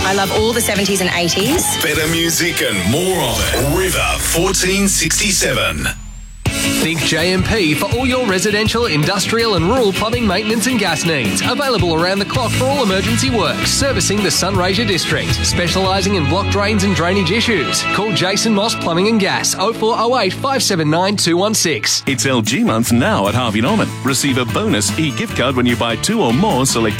I love all the 70s and 80s. Better music and more of it. River 1467. Think JMP for all your residential, industrial and rural plumbing maintenance and gas needs. Available around the clock for all emergency works. Servicing the Sunraysia district. Specialising in block drains and drainage issues. Call Jason Moss Plumbing and Gas 0408 579 216. It's LG month now at Harvey Norman. Receive a bonus e-gift card when you buy 2 or more select